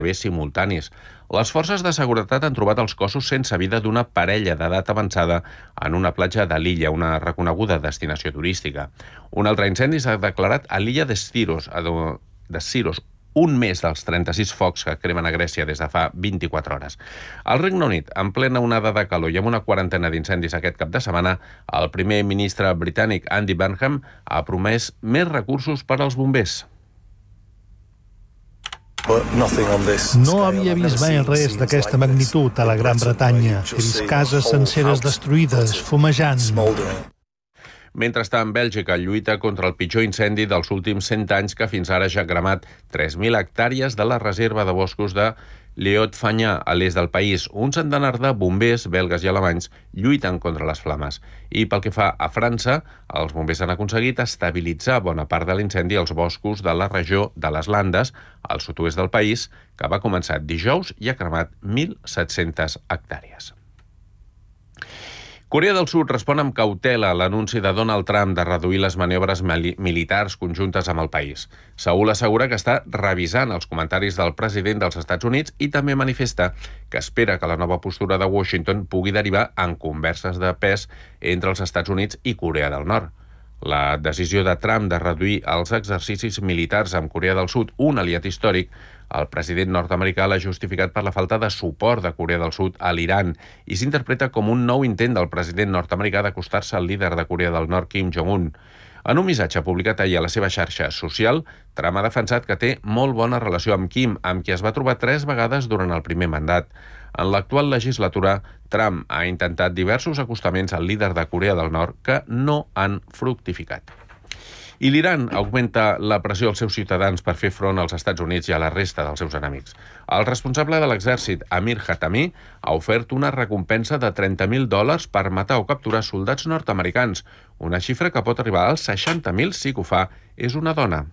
serveis simultanis. Les forces de seguretat han trobat els cossos sense vida d'una parella d'edat avançada en una platja de l'illa, una reconeguda destinació turística. Un altre incendi s'ha declarat a l'illa de Sciros, un més dels 36 focs que cremen a Grècia des de fa 24 hores. Al Regne Unit, en plena onada de calor i amb una quarantena d'incendis aquest cap de setmana, el primer ministre britànic Andy Burnham ha promès més recursos per als bombers. No havia vist mai res d'aquesta magnitud a la Gran Bretanya. He vist cases senceres destruïdes, fumejant. Mentrestant, Bèlgica lluita contra el pitjor incendi dels últims 100 anys que fins ara ja ha cremat 3.000 hectàrees de la reserva de boscos de Leot-Fagna, a l'est del país. Un centenar de bombers belgues i alemanys lluiten contra les flames. I pel que fa a França, els bombers han aconseguit estabilitzar bona part de l'incendi als boscos de la regió de les Landes, al sud-oest del país, que va començar dijous i ha cremat 1.700 hectàrees. Corea del Sud respon amb cautela a l'anunci de Donald Trump de reduir les maniobres militars conjuntes amb el país. Seül assegura que està revisant els comentaris del president dels Estats Units i també manifesta que espera que la nova postura de Washington pugui derivar en converses de pes entre els Estats Units i Corea del Nord. La decisió de Trump de reduir els exercicis militars amb Corea del Sud, un aliat històric, el president nord-americà l'ha justificat per la falta de suport de Corea del Sud a l'Iran i s'interpreta com un nou intent del president nord-americà d'acostar-se al líder de Corea del Nord, Kim Jong-un. En un missatge publicat ahir a la seva xarxa social, Trump ha defensat que té molt bona relació amb Kim, amb qui es va trobar 3 vegades durant el primer mandat. En l'actual legislatura, Trump ha intentat diversos acostaments al líder de Corea del Nord que no han fructificat. I l'Iran augmenta la pressió als seus ciutadans per fer front als Estats Units i a la resta dels seus enemics. El responsable de l'exèrcit, Amir Hatami, ha ofert una recompensa de $30.000 per matar o capturar soldats nord-americans, una xifra que pot arribar als 60.000 si que ho fa és una dona.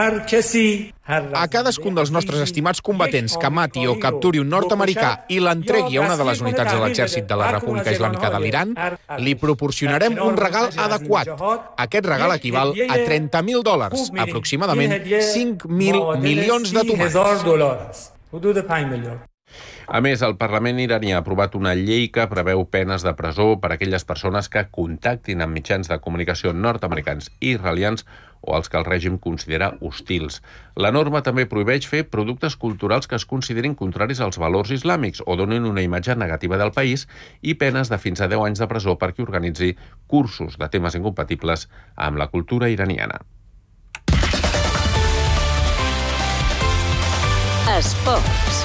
A cadascun dels nostres estimats combatents que mati o capturi un nord-americà i l'entregui a una de les unitats de l'exèrcit de la República Islàmica de l'Iran, li proporcionarem un regal adequat. Aquest regal equival a $30.000, aproximadament 5.000 milions de tomàquets. A més, el Parlament iranià ha aprovat una llei que preveu penes de presó per a aquelles persones que contactin amb mitjans de comunicació nord-americans i israelians o els que el règim considera hostils. La norma també prohibeix fer productes culturals que es considerin contraris als valors islàmics o donin una imatge negativa del país i penes de fins a 10 anys de presó per qui organitzi cursos de temes incompatibles amb la cultura iraniana. Esports.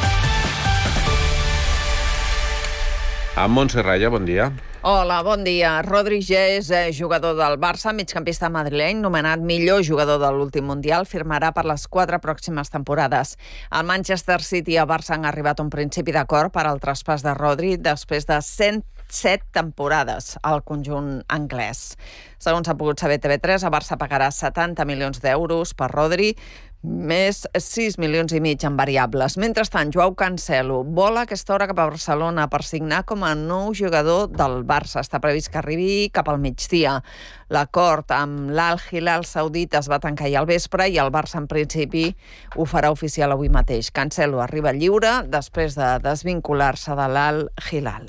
Amb Montse Raya, bon dia. Hola, bon dia. Rodri ja és jugador del Barça, migcampista madrileny, nomenat millor jugador de l'últim Mundial, firmarà per les 4 pròximes temporades. El Manchester City i el Barça han arribat a un principi d'acord per al traspàs de Rodri després de 107 temporades al conjunt anglès. Segons s'ha pogut saber TV3, el Barça pagarà 70 milions d'euros per Rodri, més 6,5 milions en variables. Mentrestant, Joao Cancelo vola a aquesta hora cap a Barcelona per signar com a nou jugador del Barça. Està previst que arribi cap al migdia. L'acord amb l'Al Hilal saudita es va tancar ahir al vespre i el Barça en principi ho farà oficial avui mateix. Cancelo arriba lliure després de desvincular-se de l'Al Hilal.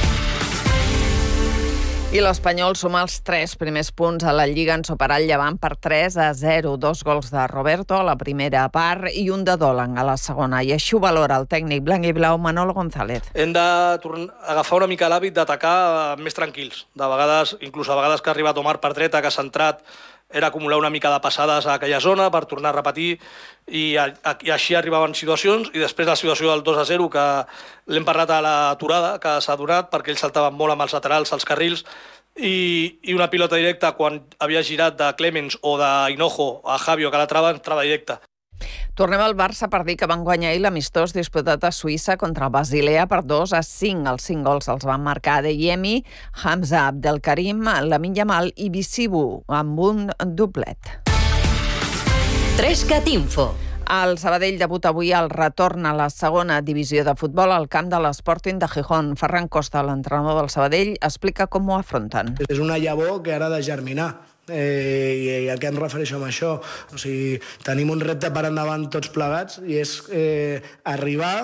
I l'Espanyol suma els 3 primers punts a la Lliga en superar el Llevant per 3-0. 2 gols de Roberto a la primera part i un de Dolan a la segona. I així ho valora el tècnic blanc i blau Manolo González. Hem d'agafar una mica l'hàbit d'atacar més tranquils. De vegades, inclús a vegades que ha arribat Omar per dreta, que ha centrat, era acumular una mica de passades a aquella zona per tornar a repetir i així arribaven situacions i després la situació del 2-0 que l'hem parlat a l'aturada que s'ha donat perquè ells saltaven molt amb els laterals, als carrils i una pilota directa quan havia girat de Clemens o d'Hinojo a Javi o Calatrava entrava directa. Tornem al Barça per dir que van guanyar ahir l'amistós disputat a Suïssa contra el Basilea per 2-5. Els 5 gols els van marcar Adeyemi, Hamza Abdelkarim, Lamine Yamal i Bissibu amb un doblet. 3CAT Info. El Sabadell debuta avui al retorn a la segona divisió de futbol al camp de l'Sporting de Gijón. Ferran Costa, l'entrenador del Sabadell, explica com ho afronten. És una llavor que ara ha de germinar. I a què em refereixo amb això? O sigui, tenim un repte per endavant tots plegats i és arribar